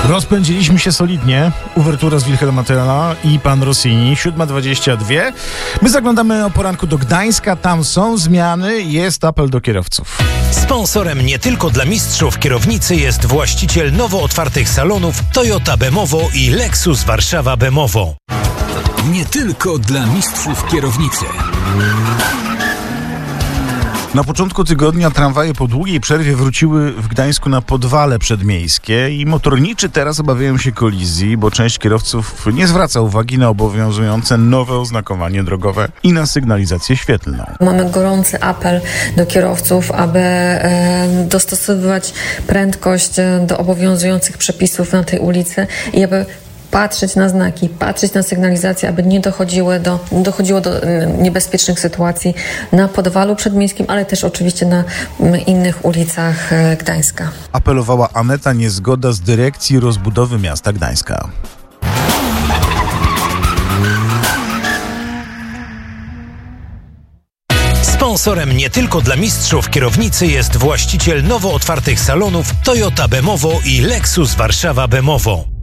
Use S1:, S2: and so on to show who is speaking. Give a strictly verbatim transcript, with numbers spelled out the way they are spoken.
S1: Rozpędziliśmy się solidnie. Uwertura z Wilhelma Tella i pan Rossini. siódma dwadzieścia dwa. My zaglądamy o poranku do Gdańska. Tam są zmiany. Jest apel do kierowców.
S2: Sponsorem nie tylko dla mistrzów kierownicy jest właściciel nowo otwartych salonów Toyota Bemowo i Lexus Warszawa Bemowo.
S3: Nie tylko dla mistrzów kierownicy.
S1: Na początku tygodnia tramwaje po długiej przerwie wróciły w Gdańsku na podwale przedmiejskie i motorniczy teraz obawiają się kolizji, bo część kierowców nie zwraca uwagi na obowiązujące nowe oznakowanie drogowe i na sygnalizację świetlną.
S4: Mamy gorący apel do kierowców, aby e, dostosowywać prędkość do obowiązujących przepisów na tej ulicy i aby patrzeć na znaki, patrzeć na sygnalizację, aby nie dochodziło do, dochodziło do niebezpiecznych sytuacji na podwalu przedmiejskim, ale też oczywiście na innych ulicach Gdańska.
S1: Apelowała Aneta Niezgoda z Dyrekcji Rozbudowy Miasta Gdańska.
S2: Sponsorem nie tylko dla mistrzów kierownicy jest właściciel nowo otwartych salonów Toyota Bemowo i Lexus Warszawa Bemowo.